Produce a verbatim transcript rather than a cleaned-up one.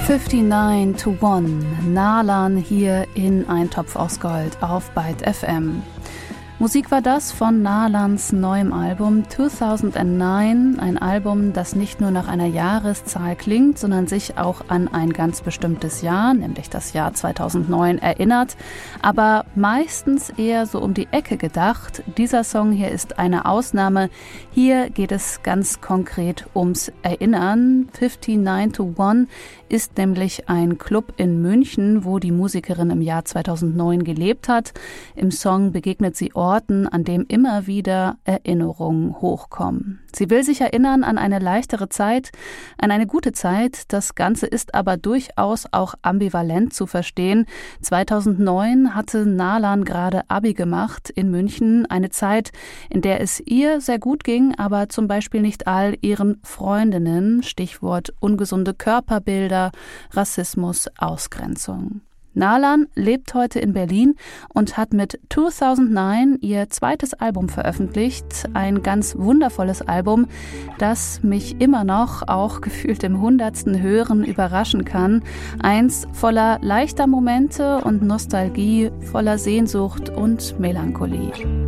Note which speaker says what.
Speaker 1: neunundfünfzig to one, Nalan hier in Ein Topf aus Gold auf Byte F M. Musik war das von Nalans neuem Album zweitausendneun, ein Album, das nicht nur nach einer Jahreszahl klingt, sondern sich auch an ein ganz bestimmtes Jahr, nämlich das Jahr zweitausendneun, erinnert, aber meistens eher so um die Ecke gedacht. Dieser Song hier ist eine Ausnahme. Hier geht es ganz konkret ums Erinnern. neunundfünfzig to one ist nämlich ein Club in München, wo die Musikerin im Jahr zweitausendneun gelebt hat. Im Song begegnet sie Orten, an dem immer wieder Erinnerungen hochkommen. Sie will sich erinnern an eine leichtere Zeit, an eine gute Zeit. Das Ganze ist aber durchaus auch ambivalent zu verstehen. zweitausendneun hatte Nalan gerade Abi gemacht in München, eine Zeit, in der es ihr sehr gut ging, aber zum Beispiel nicht all ihren Freundinnen, Stichwort ungesunde Körperbilder, Rassismus, Ausgrenzung. Nalan lebt heute in Berlin und hat mit zweitausendneun ihr zweites Album veröffentlicht. Ein ganz wundervolles Album, das mich immer noch, auch gefühlt im hundertsten Hören, überraschen kann. Eins voller leichter Momente und Nostalgie, voller Sehnsucht und Melancholie.